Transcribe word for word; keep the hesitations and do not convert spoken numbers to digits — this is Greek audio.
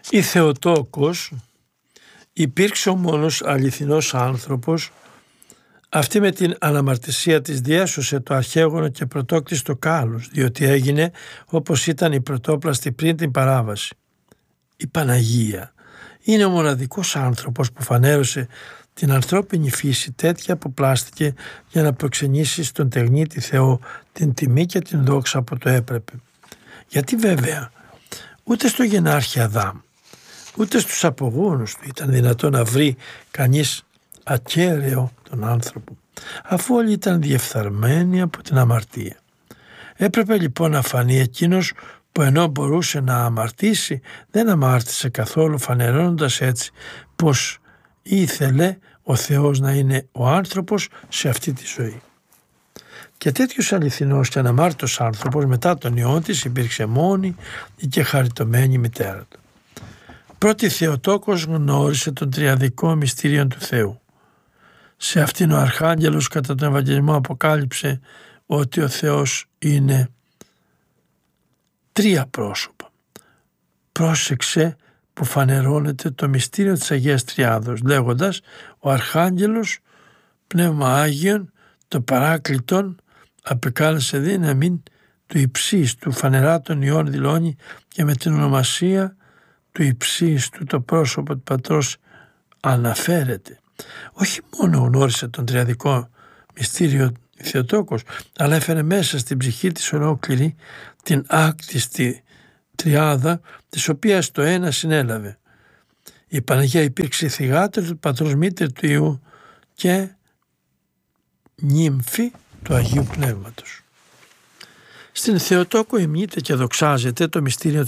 Η Θεοτόκος υπήρξε ο μόνος αληθινός άνθρωπος. Αυτή με την αναμαρτησία της διέσωσε το αρχαίγωνο και πρωτόκτιστο κάλους, διότι έγινε όπως ήταν η πρωτόπλαστη πριν την παράβαση. Η Παναγία είναι ο μοναδικός άνθρωπος που φανέρωσε την ανθρώπινη φύση τέτοια που πλάστηκε για να προξενήσει στον τεγνίτη Θεό την τιμή και την δόξα που το έπρεπε. Γιατί βέβαια ούτε στο γενάρχη Αδάμ ούτε στους απογόνους του ήταν δυνατό να βρει κανείς ακέραιο τον άνθρωπο, αφού όλοι ήταν διεφθαρμένοι από την αμαρτία. Έπρεπε λοιπόν να φανεί εκείνος που ενώ μπορούσε να αμαρτήσει δεν αμάρτησε καθόλου, φανερώνοντας έτσι πως ήθελε ο Θεός να είναι ο άνθρωπος σε αυτή τη ζωή. Και τέτοιος αληθινός και αναμάρτητος άνθρωπος μετά τον ιό της υπήρξε μόνη η και χαριτωμένη μητέρα του. Πρώτη Θεοτόκος γνώρισε τον τριαδικό μυστήριο του Θεού. Σε αυτήν ο Αρχάγγελος κατά τον Ευαγγελισμό αποκάλυψε ότι ο Θεός είναι τρία πρόσωπα. Πρόσεξε που φανερώνεται το μυστήριο της Αγίας Τριάδος, λέγοντας ο Αρχάγγελος Πνεύμα Άγιον το Παράκλητον απεκάλεσε δύναμη του υψίστου του φανερά των Υιών δηλώνει και με την ονομασία του υψίστου το πρόσωπο του Πατρός αναφέρεται. Όχι μόνο γνώρισε τον τριαδικό μυστήριο Θεοτόκος, αλλά έφερε μέσα στην ψυχή της ολόκληρη την άκτιστη τριάδα, της οποίας το ένα συνέλαβε. Η Παναγία υπήρξε θυγάτερη του Πατρός, μήτρη του Υιού και νύμφη του Αγίου Πνεύματος. Στην Θεοτόκο υμνείται και δοξάζεται το μυστήριο